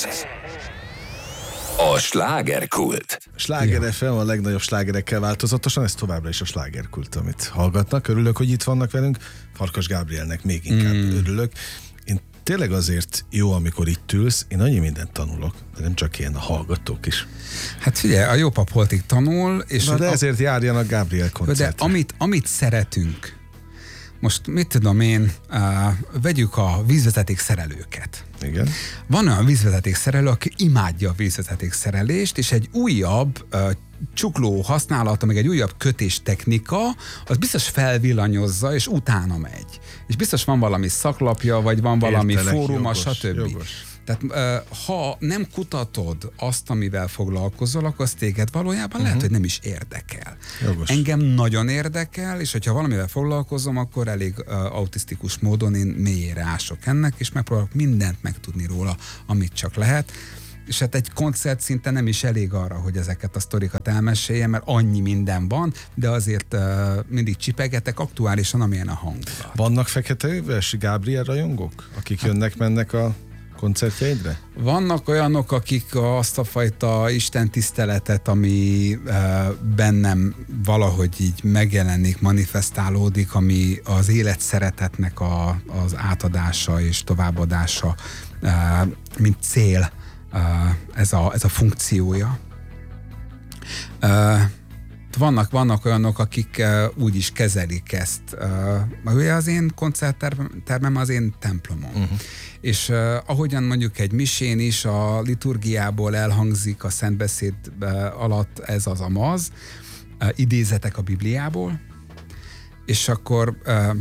A slágerkult. Sláger FM a legnagyobb slágerekkel változatosan, ez továbbra is a slágerkult, amit hallgatnak. Örülök, hogy itt vannak velünk. Farkas Gábrielnek még inkább örülök. Én tényleg azért jó, amikor itt ülsz, én annyi mindent tanulok, de nem csak én, a hallgatók is. Hát figyelj, a jó pap holtig tanul, és... Na de ezért járjanak Gábriel koncertre. De amit szeretünk, most mit tudom én, vegyük a vízvezetékszerelőket. Igen. Van olyan vízvezetékszerelő, aki imádja a vízvezetékszerelést, és egy újabb csukló használata, meg egy újabb kötéstechnika, az biztos felvillanyozza, és utána megy. És biztos van valami szaklapja, vagy van valami fóruma, stb. Jogos. Tehát ha nem kutatod azt, amivel foglalkozol, akkor az téged valójában lehet, hogy nem is érdekel. Jogos. Engem nagyon érdekel, és hogyha valamivel foglalkozom, akkor elég autisztikus módon én mélyére ások ennek, és megpróbálok mindent megtudni róla, amit csak lehet. És hát egy koncert szinte nem is elég arra, hogy ezeket a sztorikat elmeséljem, mert annyi minden van, de azért mindig csipegetek aktuálisan, amilyen a hangulat. Vannak feketeöves Gábriel rajongók, akik jönnek-mennek a koncertjeidre? Vannak olyanok, akik azt a fajta istentiszteletet, ami bennem valahogy így megjelenik, manifestálódik, ami az életszeretetnek az átadása és továbbadása, mint cél, ez a funkciója. Vannak olyanok, akik úgy is kezelik ezt. Ugye az én koncerttermem az én templomom. És ahogyan mondjuk egy misén is a liturgiából elhangzik a szentbeszéd alatt ez az amaz, idézetek a Bibliából, és akkor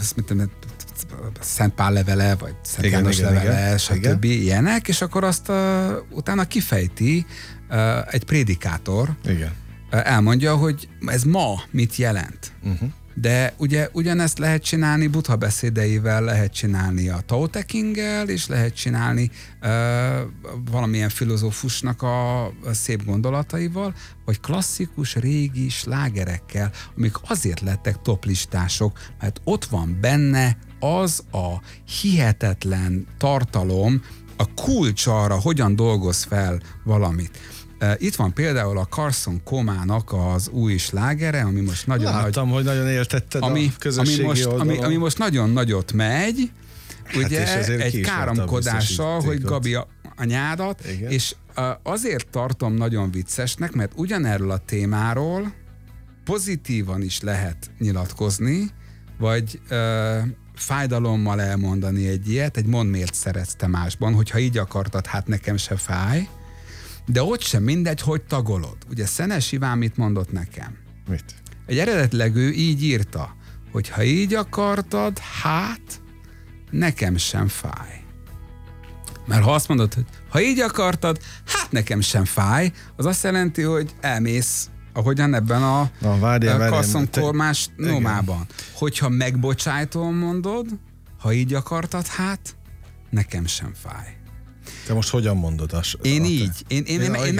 Szent Pál levele, vagy Szent János levele, stb. Ilyenek, és akkor azt utána kifejti egy prédikátor, elmondja, hogy ez ma mit jelent. De ugye ugyanezt lehet csinálni Buddha beszédeivel, lehet csinálni a Tao Te Chinggel, és lehet csinálni valamilyen filozófusnak a szép gondolataival, vagy klasszikus régi slágerekkel, amik azért lettek toplistások, mert ott van benne az a hihetetlen tartalom, a kulcs arra, hogyan dolgoz fel valamit. Itt van például a Carson Comának az új slágere, ami most nagyon Láttam, hogy nagyon éltetted a közösségi oldalon. Ami most nagyon nagyot megy, ugye egy káromkodással, hogy Gabi anyádat, igen. És azért tartom nagyon viccesnek, mert ugyanerről a témáról pozitívan is lehet nyilatkozni, vagy fájdalommal elmondani egy ilyet, egy mondd miért szeretsz te másban, hogyha így akartad, hát nekem se fáj, de ott sem mindegy, hogy tagolod. Ugye Szenes Iván mit mondott nekem? Mit? Egy eredetileg ő így írta, hogy ha így akartad, hát nekem sem fáj. Mert ha azt mondod, hogy ha így akartad, hát nekem sem fáj, az azt jelenti, hogy elmész, ahogyan ebben a Carson Kormás nomában. Hogyha megbocsájtóan mondod, ha így akartad, hát nekem sem fáj. Te most hogyan mondod? Én így. Én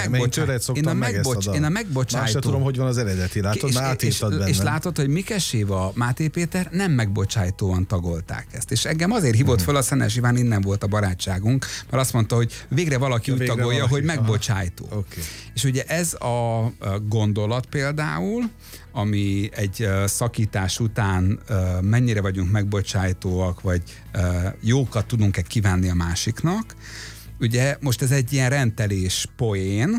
a megbocsájtó. Más se tudom, hogy van az eredeti. Látod, már átírtad bennem. És látod, hogy Mikes Éva, Máté Péter nem megbocsájtóan tagolták ezt. És engem azért hívott fel a Szenes Iván, innen volt a barátságunk, mert azt mondta, hogy végre valaki úgy tagolja, hogy megbocsájtó. Okay. És ugye ez a gondolat például, ami egy szakítás után mennyire vagyunk megbocsájtóak, vagy jókat tudunk-e kívánni a másiknak. Ugye most ez egy ilyen rendelés poén,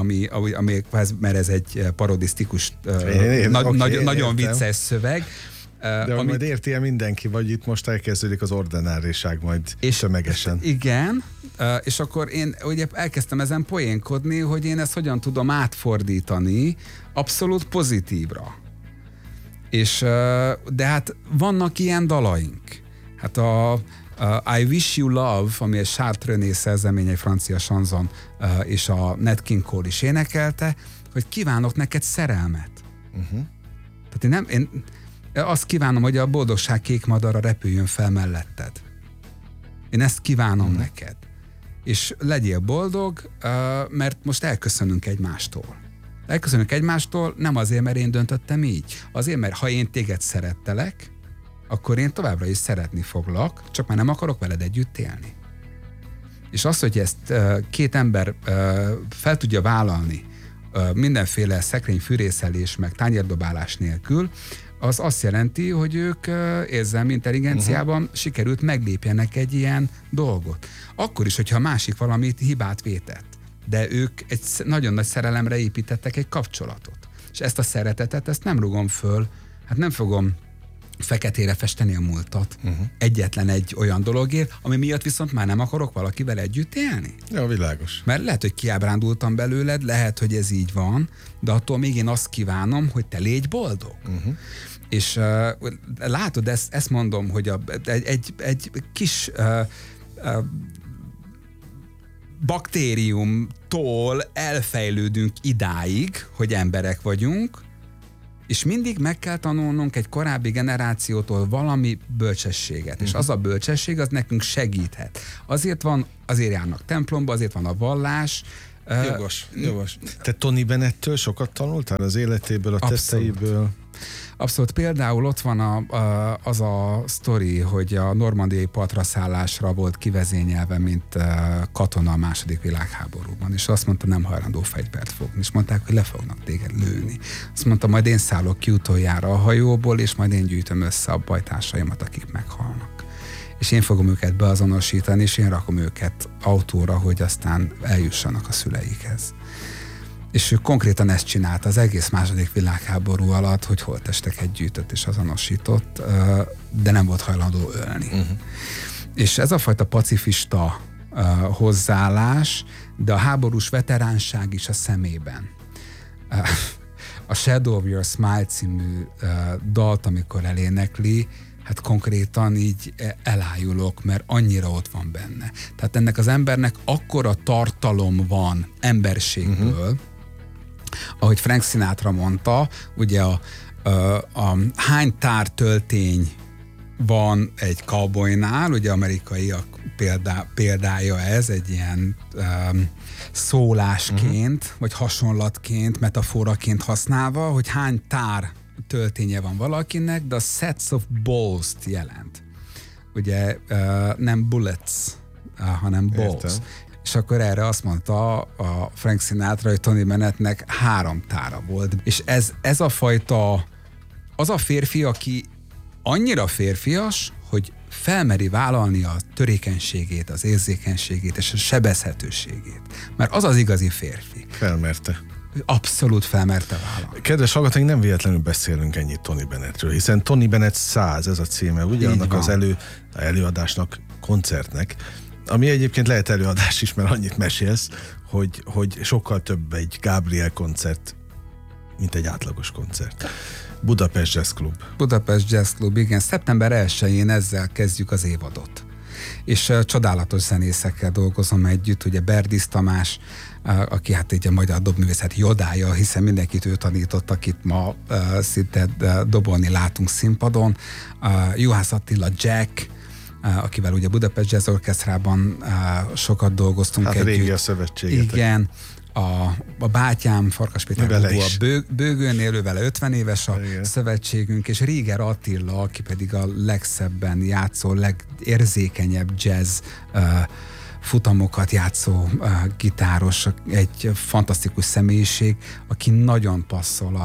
mert ez egy parodisztikus, nagyon vicces szöveg. De majd érti-e mindenki, vagy itt most elkezdődik az ordináriság majd tömegesen? Igen, és akkor én ugye elkezdtem ezen poénkodni, hogy én ezt hogyan tudom átfordítani abszolút pozitívra. És, de hát vannak ilyen dalaink. Hát I Wish You Love, ami egy Charles René szerzemény, egy francia chanson, és a Nat King Cole is énekelte, hogy kívánok neked szerelmet. Tehát én azt kívánom, hogy a boldogság kék madara repüljön fel melletted. Én ezt kívánom neked. És legyél boldog, mert most elköszönünk egymástól. Elköszönünk egymástól nem azért, mert én döntöttem így. Azért, mert ha én téged szerettelek, akkor én továbbra is szeretni foglak, csak már nem akarok veled együtt élni. És az, hogy ezt két ember fel tudja vállalni mindenféle szekrényfűrészelés meg tányérdobálás nélkül, az azt jelenti, hogy ők érzelmi intelligenciában sikerült meglépjenek egy ilyen dolgot. Akkor is, hogyha a másik valamit hibát vétett. De ők egy nagyon nagy szerelemre építettek egy kapcsolatot. És ezt a szeretetet, ezt nem rugom föl, hát nem fogom feketére festeni a múltat. Egyetlen egy olyan dologért, ami miatt viszont már nem akarok valakivel együtt élni. Ja, világos. Mert lehet, hogy kiábrándultam belőled, lehet, hogy ez így van, de attól még én azt kívánom, hogy te légy boldog. És látod, ezt mondom, hogy egy kis baktériumtól elfejlődünk idáig, hogy emberek vagyunk, és mindig meg kell tanulnunk egy korábbi generációtól valami bölcsességet, és az a bölcsesség, az nekünk segíthet. Azért járnak templomba, azért van a vallás. Jogos. Te Tony Bennettől sokat tanultál az életéből, a tetteibből? Abszolút. Például ott van az a sztori, hogy a normandiai partraszállásra volt kivezényelve, mint katona a II. Világháborúban, és azt mondta, nem hajlandó fegyvert fogni, és mondták, hogy le fognak téged lőni. Azt mondta, majd én szállok ki utoljára a hajóból, és majd én gyűjtöm össze a bajtársaimat, akik meghalnak. És én fogom őket beazonosítani, és én rakom őket autóra, hogy aztán eljussanak a szüleikhez. És ő konkrétan ezt csinálta az egész II. Világháború alatt, hogy holttesteket gyűjtött és azonosított, de nem volt hajlandó ölni. És ez a fajta pacifista hozzáállás, de a háborús veteránság is a szemében. A Shadow of Your Smile című dalt, amikor elénekli, hát konkrétan így elájulok, mert annyira ott van benne. Tehát ennek az embernek akkora tartalom van emberségből, ahogy Frank Sinatra mondta, ugye a hány tár töltény van egy cowboynál, ugye amerikaiak példája ez, egy ilyen szólásként, vagy hasonlatként, metaforaként használva, hogy hány tár tölténye van valakinek, de a sets of balls-t jelent. Ugye nem bullets, hanem balls. Értem. És akkor erre azt mondta a Frank Sinatra, hogy Tony Bennettnek 3 tára volt. És ez a fajta, az a férfi, aki annyira férfias, hogy felmeri vállalni a törékenységét, az érzékenységét és a sebezhetőségét. Mert az az igazi férfi. Felmerte. Abszolút felmerte vállalni. Kedves hallgatóink, nem véletlenül beszélünk ennyit Tony Bennettről, hiszen Tony Bennett 100, ez a címe, ugye annak az előadásnak, koncertnek, ami egyébként lehet előadás is, mert annyit mesélsz, hogy sokkal több egy Gabriel koncert, mint egy átlagos koncert. Budapest Jazz Club. Budapest Jazz Club, igen. Szeptember 1-én ezzel kezdjük az évadot. És csodálatos zenészekkel dolgozom együtt, ugye Berdisz Tamás, aki hát egy a magyar dobművészet jodája, hiszen mindenkit ő tanított, akit ma szinte dobolni látunk színpadon. Juhász Attila Jack, akivel ugye Budapest Jazz Orchestrában sokat dolgoztunk együtt. Hát régi a szövetségetek. Igen. A bátyám, Farkas Péter Bubó a Bőgőn élő, vele 50 éves a szövetségünk, és Réger Attila, aki pedig a legszebben játszó, legérzékenyebb jazz futamokat játszó gitáros, egy fantasztikus személyiség, aki nagyon passzol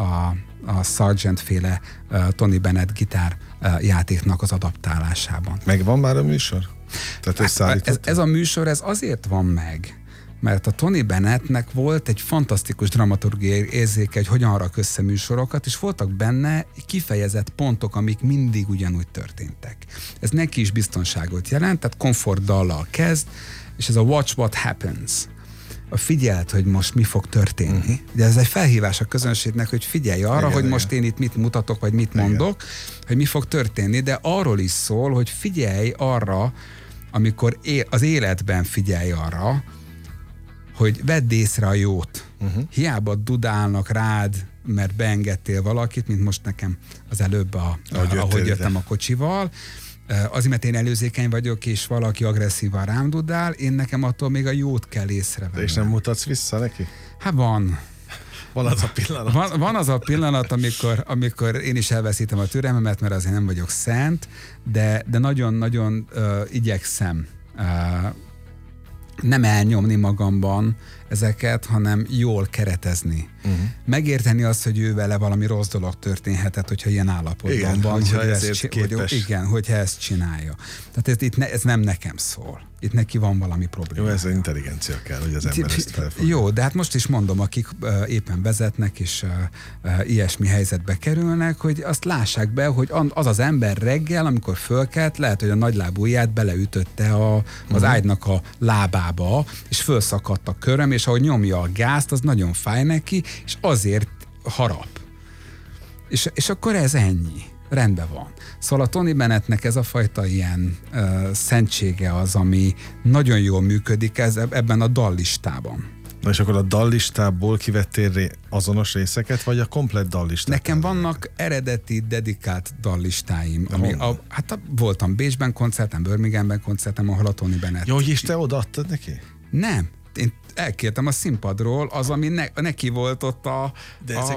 a Sargent-féle Tony Bennett gitár játéknak az adaptálásában. Megvan már a műsor? Tehát ez a műsor ez azért van meg, mert a Tony Bennettnek volt egy fantasztikus dramaturgiai érzéke, hogy hogyan rak össze műsorokat, és voltak benne kifejezett pontok, amik mindig ugyanúgy történtek. Ez neki is biztonságot jelent, tehát komfortdallal kezd, és ez a Watch What Happens. A figyelt, hogy most mi fog történni. De ez egy felhívás a közönségnek, hogy figyelj arra, hogy most én itt mit mutatok, vagy mit mondok, hogy mi fog történni, de arról is szól, hogy figyelj arra, amikor az életben figyelj arra, hogy vedd észre a jót. Hiába dudálnak rád, mert beengedtél valakit, mint most nekem az előbb, ahogy jöttem a kocsival. Azért, mert én előzékeny vagyok, és valaki agresszívan rám dudál, én nekem attól még a jót kell észrevennem. És nem mutatsz vissza neki? Hát van. Van az a pillanat. Van az a pillanat, amikor én is elveszítem a türelmemet, mert azért nem vagyok szent, de nagyon-nagyon igyekszem nem elnyomni magamban ezeket, hanem jól keretezni. Megérteni azt, hogy ő vele valami rossz dolog történhetett, hogyha ilyen állapotban van, hogyha ezt csinálja. Tehát ez nem nekem szól. Itt neki van valami probléma. Jó, ez az intelligencia kell, hogy az ember ezt felfogja. Jó, de hát most is mondom, akik éppen vezetnek, és ilyesmi helyzetbe kerülnek, hogy azt lássák be, hogy az ember reggel, amikor fölkelt, lehet, hogy a nagylábújját beleütötte az ágynak a lábába, és fölszakadt a köröm, és ahogy nyomja a gázt, az nagyon fáj neki, és azért harap. És akkor ez ennyi. Rendben van. Szóval a Tony Bennettnek ez a fajta ilyen szentsége az, ami nagyon jól működik ebben a dallistában. Na és akkor a dallistából kivettél azonos részeket, vagy a komplett dallistát? Nekem vannak eredeti, dedikált dallistáim. Voltam Bécsben koncerten, Birminghamben koncerten, ahol a Tony Bennett. Jó, és te odaadtad neki? Nem. Én elkértem a színpadról, az, ami neki volt ott